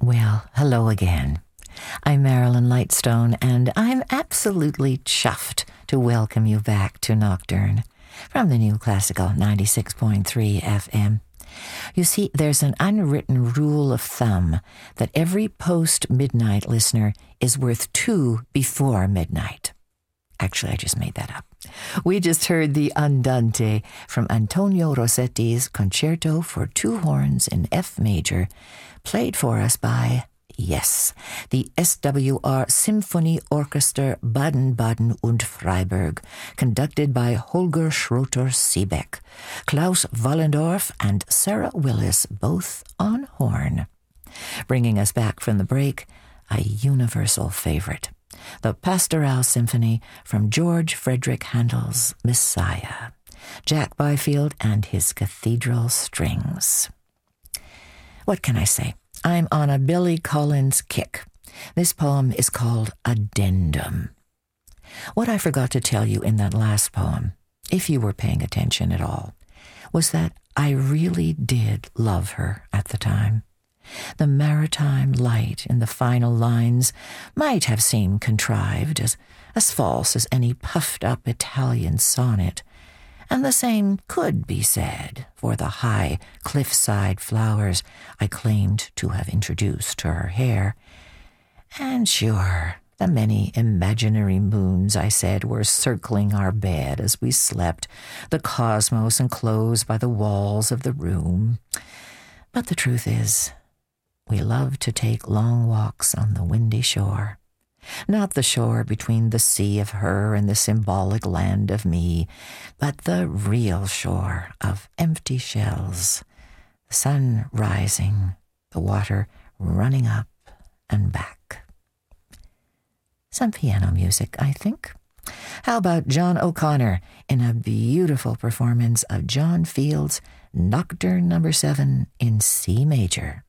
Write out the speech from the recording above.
Well, hello again. I'm Marilyn Lightstone, and I'm absolutely chuffed to welcome you back to Nocturne from the New Classical 96.3 FM. You see, there's an unwritten rule of thumb that every post-midnight listener is worth 2 before midnight. Actually, I just made that up. We just heard the Andante from Antonio Rossetti's Concerto for 2 horns in F major, played for us by, yes, the SWR Symphony Orchestra Baden-Baden und Freiburg, conducted by Holger Schroter-Siebeck, Klaus Wallendorf and Sarah Willis, both on horn. Bringing us back from the break, a universal favorite, the Pastoral Symphony from George Frederick Handel's Messiah, Jack Byfield and his Cathedral Strings. What can I say? I'm on a Billy Collins kick. This poem is called Addendum. What I forgot to tell you in that last poem, if you were paying attention at all, was that I really did love her at the time. The maritime light in the final lines might have seemed contrived, as false as any puffed-up Italian sonnet, and the same could be said for the high cliffside flowers I claimed to have introduced to her hair. And sure, the many imaginary moons I said were circling our bed as we slept, the cosmos enclosed by the walls of the room. But the truth is, we love to take long walks on the windy shore. Not the shore between the sea of her and the symbolic land of me, but the real shore of empty shells, the sun rising, the water running up and back. Some piano music, I think. How about John O'Connor in a beautiful performance of John Field's Nocturne No. 7 in C major?